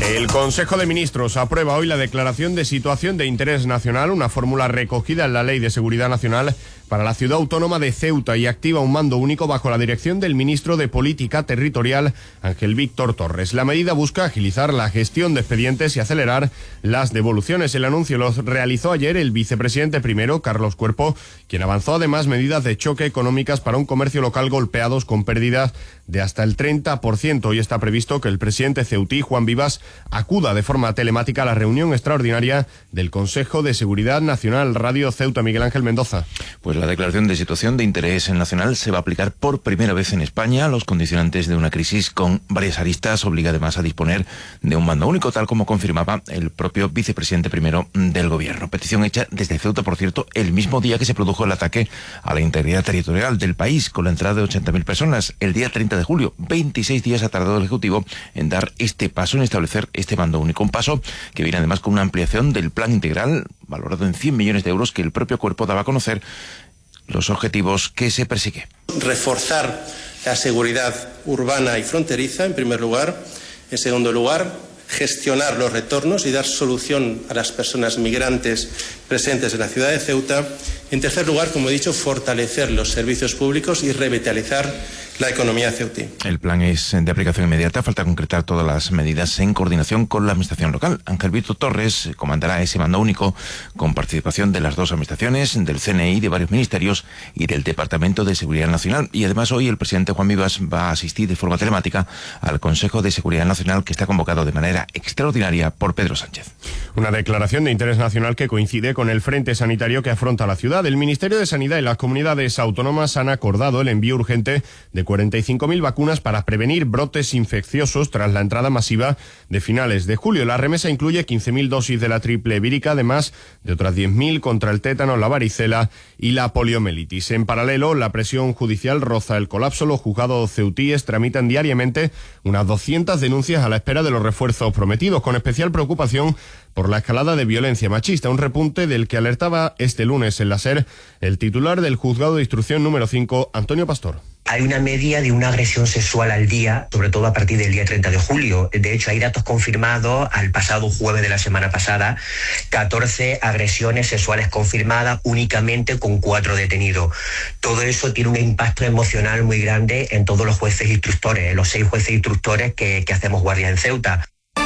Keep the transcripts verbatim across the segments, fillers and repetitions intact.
El Consejo de Ministros aprueba hoy la declaración de situación de interés nacional, una fórmula recogida en la Ley de Seguridad Nacional para la ciudad autónoma de Ceuta, y activa un mando único bajo la dirección del ministro de Política Territorial, Ángel Víctor Torres. La medida busca agilizar la gestión de expedientes y acelerar las devoluciones. El anuncio lo realizó ayer el vicepresidente primero, Carlos Cuerpo, quien avanzó además medidas de choque económicas para un comercio local golpeados con pérdidas de hasta el treinta por ciento. Hoy está previsto que el presidente ceutí, Juan Vivas, acuda de forma telemática a la reunión extraordinaria del Consejo de Seguridad Nacional. Radio Ceuta, Miguel Ángel Mendoza. Pues la declaración de situación de interés nacional se va a aplicar por primera vez en España. Los condicionantes de una crisis con varias aristas obliga además a disponer de un mando único, tal como confirmaba el propio vicepresidente primero del gobierno. Petición hecha desde Ceuta, por cierto, el mismo día que se produjo el ataque a la integridad territorial del país, con la entrada de ochenta mil personas, el día treinta de julio. veintiséis días ha tardado el Ejecutivo en dar este paso, en establecer este mando único. Un paso que viene además con una ampliación del plan integral, valorado en cien millones de euros, que el propio cuerpo daba a conocer los objetivos que se persigue. Reforzar la seguridad urbana y fronteriza, en primer lugar. En segundo lugar, gestionar los retornos y dar solución a las personas migrantes presentes en la ciudad de Ceuta. En tercer lugar, como he dicho, fortalecer los servicios públicos y revitalizar la economía ceutí. El plan es de aplicación inmediata, falta concretar todas las medidas en coordinación con la administración local. Ángel Víctor Torres comandará ese mando único con participación de las dos administraciones, del C N I, de varios ministerios y del Departamento de Seguridad Nacional. Y además hoy el presidente Juan Vivas va a asistir de forma telemática al Consejo de Seguridad Nacional, que está convocado de manera extraordinaria por Pedro Sánchez. Una declaración de interés nacional que coincide con el frente sanitario que afronta la ciudad. El Ministerio de Sanidad y las comunidades autónomas han acordado el envío urgente de cuarenta y cinco mil vacunas para prevenir brotes infecciosos tras la entrada masiva de finales de julio. La remesa incluye quince mil dosis de la triple vírica, además de otras diez mil contra el tétano, la varicela y la poliomielitis. En paralelo, la presión judicial roza el colapso. Los juzgados ceutíes tramitan diariamente unas doscientas denuncias a la espera de los refuerzos prometidos, con especial preocupación por la escalada de violencia machista, un repunte del que alertaba este lunes en la SER el titular del Juzgado de Instrucción número cinco, Antonio Pastor. Hay una media de una agresión sexual al día, sobre todo a partir del día treinta de julio. De hecho, hay datos confirmados al pasado jueves de la semana pasada, catorce agresiones sexuales confirmadas, únicamente con cuatro detenidos. Todo eso tiene un impacto emocional muy grande en todos los jueces instructores, los seis jueces instructores que, que hacemos guardia en Ceuta.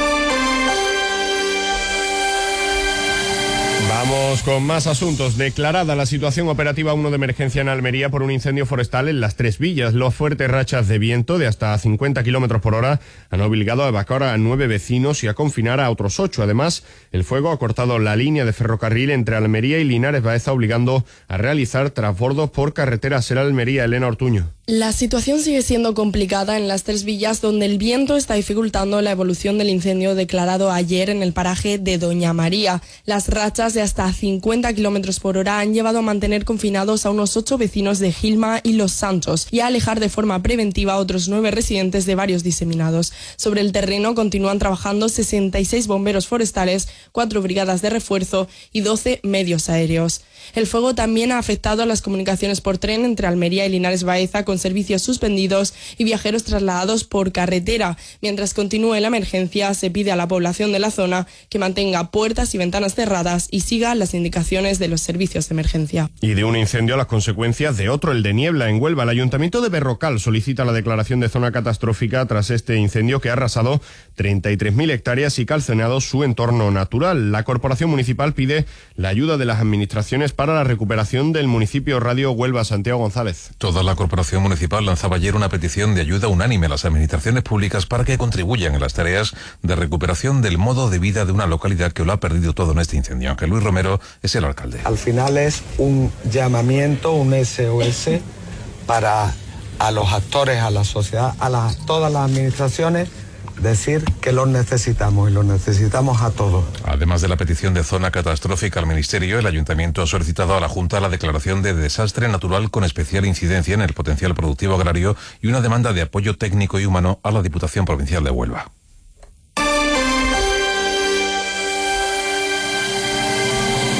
Vamos con más asuntos. Declarada la situación operativa uno de emergencia en Almería por un incendio forestal en Las Tres Villas. Los fuertes rachas de viento de hasta cincuenta kilómetros por hora han obligado a evacuar a nueve vecinos y a confinar a otros ocho. Además, el fuego ha cortado la línea de ferrocarril entre Almería y Linares Baeza, obligando a realizar transbordos por carretera Ser Almería. Elena Ortuño. La situación sigue siendo complicada en Las Tres Villas, donde el viento está dificultando la evolución del incendio declarado ayer en el paraje de Doña María. Las rachas de hasta cincuenta kilómetros por hora han llevado a mantener confinados a unos ocho vecinos de Gilma y Los Santos y a alejar de forma preventiva a otros nueve residentes de varios diseminados. Sobre el terreno continúan trabajando sesenta y seis bomberos forestales, cuatro brigadas de refuerzo y doce medios aéreos. El fuego también ha afectado a las comunicaciones por tren entre Almería y Linares Baeza, con servicios suspendidos y viajeros trasladados por carretera. Mientras continúe la emergencia, se pide a la población de la zona que mantenga puertas y ventanas cerradas y siga las indicaciones de los servicios de emergencia. Y de un incendio a las consecuencias de otro, el de Niebla, en Huelva. El Ayuntamiento de Berrocal solicita la declaración de zona catastrófica tras este incendio que ha arrasado treinta y tres mil hectáreas y calcinado su entorno natural. La Corporación Municipal pide la ayuda de las administraciones para la recuperación del municipio. Radio Huelva, Santiago González. Toda la Corporación Municipal lanzaba ayer una petición de ayuda unánime a las administraciones públicas para que contribuyan en las tareas de recuperación del modo de vida de una localidad que lo ha perdido todo en este incendio. Ángel Luis Romero es el alcalde. Al final es un llamamiento, un S O S para a los actores, a la sociedad, a las, todas las administraciones, decir que los necesitamos y los necesitamos a todos. Además de la petición de zona catastrófica al Ministerio, el Ayuntamiento ha solicitado a la Junta la declaración de desastre natural con especial incidencia en el potencial productivo agrario y una demanda de apoyo técnico y humano a la Diputación Provincial de Huelva. Y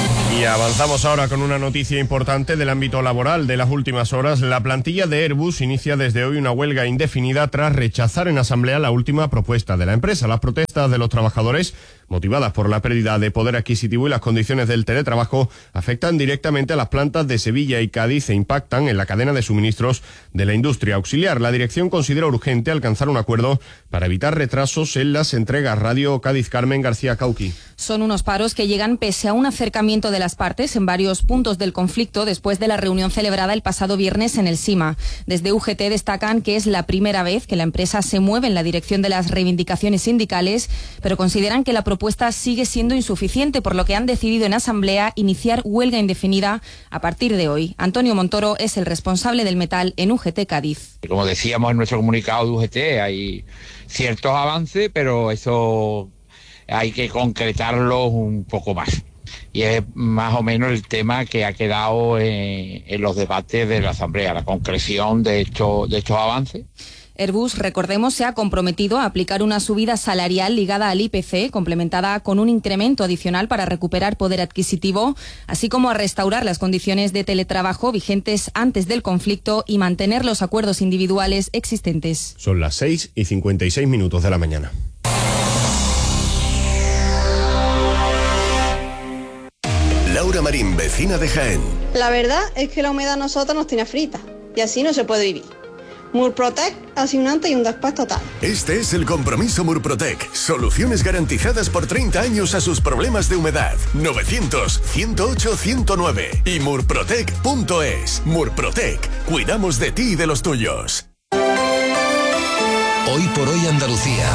Y avanzamos ahora con una noticia importante del ámbito laboral. De las últimas horas, la plantilla de Airbus inicia desde hoy una huelga indefinida tras rechazar en asamblea la última propuesta de la empresa. Las protestas de los trabajadores, motivadas por la pérdida de poder adquisitivo y las condiciones del teletrabajo, afectan directamente a las plantas de Sevilla y Cádiz e impactan en la cadena de suministros de la industria auxiliar. La dirección considera urgente alcanzar un acuerdo para evitar retrasos en las entregas. Radio Cádiz, Carmen García Cauqui. Son unos paros que llegan pese a un acercamiento de las partes en varios puntos del conflicto después de la reunión celebrada el pasado viernes en el SIMA. Desde U G T destacan que es la primera vez que la empresa se mueve en la dirección de las reivindicaciones sindicales, pero consideran que la propuesta sigue siendo insuficiente, por lo que han decidido en asamblea iniciar huelga indefinida a partir de hoy. Antonio Montoro es el responsable del metal en U G T Cádiz. Como decíamos en nuestro comunicado de U G T, hay ciertos avances, pero eso hay que concretarlo un poco más. Y es más o menos el tema que ha quedado en, en los debates de la Asamblea, la concreción de estos, de estos avances. Airbus, recordemos, se ha comprometido a aplicar una subida salarial ligada al I P C, complementada con un incremento adicional para recuperar poder adquisitivo, así como a restaurar las condiciones de teletrabajo vigentes antes del conflicto y mantener los acuerdos individuales existentes. Son las seis y cincuenta y seis minutos de la mañana. Laura Marín, vecina de Jaén. La verdad es que la humedad a nosotros nos tiene frita y así no se puede vivir. Murprotec hace un antes y un después total. Este es el compromiso Murprotec. Soluciones garantizadas por treinta años a sus problemas de humedad. novecientos, ciento ocho, ciento nueve y murprotec punto es. Murprotec. Cuidamos de ti y de los tuyos. Hoy por hoy Andalucía.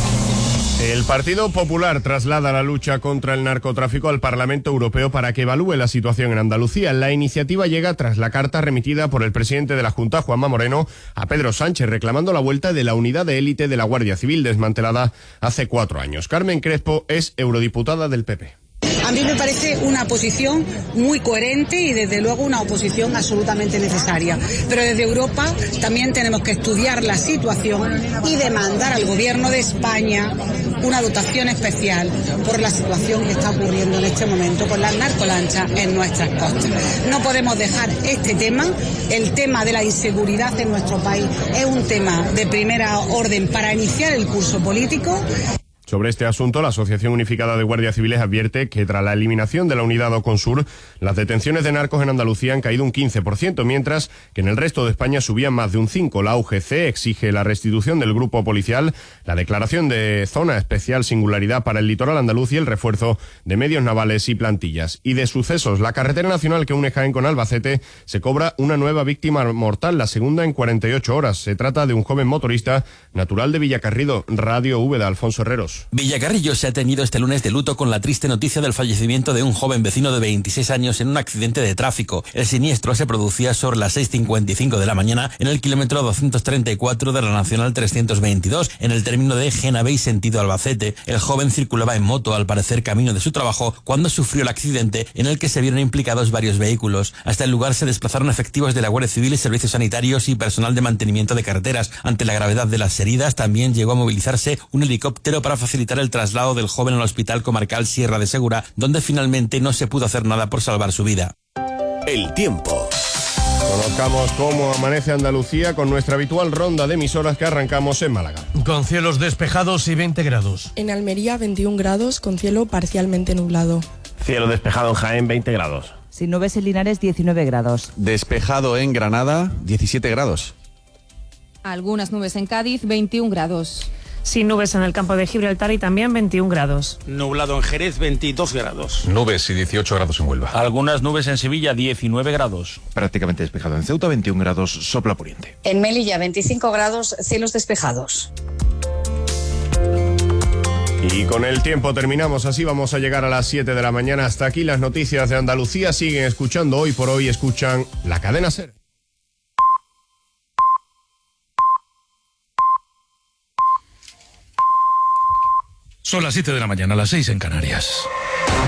El Partido Popular traslada la lucha contra el narcotráfico al Parlamento Europeo para que evalúe la situación en Andalucía. La iniciativa llega tras la carta remitida por el presidente de la Junta, Juanma Moreno, a Pedro Sánchez, reclamando la vuelta de la unidad de élite de la Guardia Civil desmantelada hace cuatro años. Carmen Crespo es eurodiputada del P P. A mí me parece una posición muy coherente y desde luego una oposición absolutamente necesaria. Pero desde Europa también tenemos que estudiar la situación y demandar al Gobierno de España una dotación especial por la situación que está ocurriendo en este momento con las narcolanchas en nuestras costas. No podemos dejar este tema, el tema de la inseguridad en nuestro país es un tema de primera orden para iniciar el curso político. Sobre este asunto, la Asociación Unificada de Guardias Civiles advierte que tras la eliminación de la unidad Oconsur, las detenciones de narcos en Andalucía han caído un quince por ciento, mientras que en el resto de España subían más de un cinco por ciento. La U G C exige la restitución del grupo policial, la declaración de zona especial singularidad para el litoral andaluz y el refuerzo de medios navales y plantillas. Y de sucesos, la carretera nacional que une Jaén con Albacete se cobra una nueva víctima mortal, la segunda en cuarenta y ocho horas. Se trata de un joven motorista natural de Villacarrido. Radio V de Alfonso Herreros. Villacarrillo se ha tenido este lunes de luto con la triste noticia del fallecimiento de un joven vecino de veintiséis años en un accidente de tráfico. El siniestro se producía sobre las seis cincuenta y cinco de la mañana en el kilómetro doscientos treinta y cuatro de la Nacional trescientos veintidós, en el término de Genabey sentido Albacete. El joven circulaba en moto, al parecer camino de su trabajo, cuando sufrió el accidente en el que se vieron implicados varios vehículos. Hasta el lugar se desplazaron efectivos de la Guardia Civil y servicios sanitarios y personal de mantenimiento de carreteras. Ante la gravedad de las heridas, también llegó a movilizarse un helicóptero para facilitar el traslado del joven al Hospital Comarcal Sierra de Segura, donde finalmente no se pudo hacer nada por salvar su vida. El tiempo. Conozcamos cómo amanece Andalucía con nuestra habitual ronda de emisoras que arrancamos en Málaga. Con cielos despejados y veinte grados. En Almería, veintiún grados con cielo parcialmente nublado. Cielo despejado en Jaén, veinte grados. Sin nubes en Linares, diecinueve grados. Despejado en Granada, diecisiete grados. Algunas nubes en Cádiz, veintiún grados. Sin nubes en el campo de Gibraltar y también veintiún grados. Nublado en Jerez, veintidós grados. Nubes y dieciocho grados en Huelva. Algunas nubes en Sevilla, diecinueve grados. Prácticamente despejado en Ceuta, veintiún grados, sopla poniente. En Melilla, veinticinco grados, cielos despejados. Y con el tiempo terminamos, así vamos a llegar a las siete de la mañana. Hasta aquí las noticias de Andalucía. Siguen escuchando Hoy por Hoy, escuchan la cadena SER. Son las siete de la mañana, las seis en Canarias.